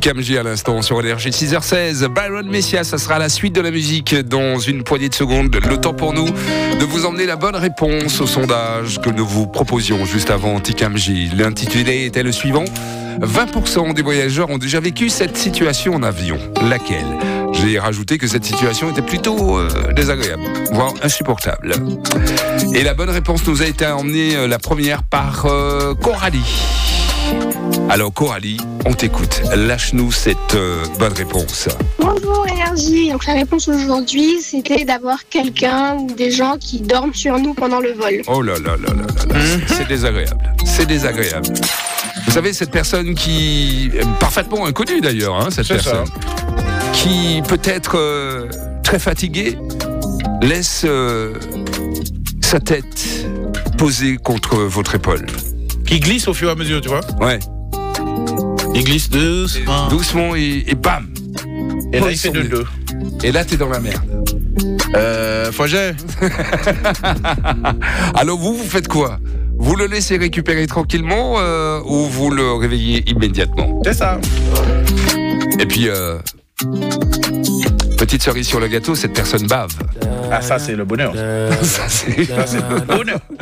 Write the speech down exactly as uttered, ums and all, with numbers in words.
T K M J à l'instant sur Énergie six heures seize. Byron Messiah, ça sera la suite de la musique dans une poignée de secondes. Le temps pour nous de vous emmener la bonne réponse au sondage que nous vous proposions juste avant T K M J. L'intitulé était le suivant. vingt pour cent des voyageurs ont déjà vécu cette situation en avion. Laquelle ? J'ai rajouté que cette situation était plutôt euh, désagréable, voire insupportable. Et la bonne réponse nous a été emmenée euh, la première par euh, Coralie. Alors Coralie, on t'écoute. Lâche-nous cette euh, bonne réponse. Bonjour Énergie. Donc la réponse aujourd'hui, c'était d'avoir quelqu'un ou des gens qui dorment sur nous pendant le vol. Oh là là là là là, là. C'est, c'est désagréable. C'est désagréable. Vous savez, cette personne qui est parfaitement inconnue d'ailleurs, hein, cette C'est personne, ça. qui peut-être euh, très fatiguée, laisse euh, sa tête posée contre votre épaule. Qui glisse au fur et à mesure, tu vois. Ouais. Il glisse doucement. Doucement et, et bam. Et là, il Pose fait son de nez. dos. Et là, t'es dans la merde. Euh, Foget. Alors vous, vous faites quoi ? Vous le laissez récupérer tranquillement euh, ou vous le réveillez immédiatement ? C'est ça. Et puis, euh, petite cerise sur le gâteau, cette personne bave. Ah, ça, c'est le bonheur. Ça, c'est... Ça, c'est le bonheur.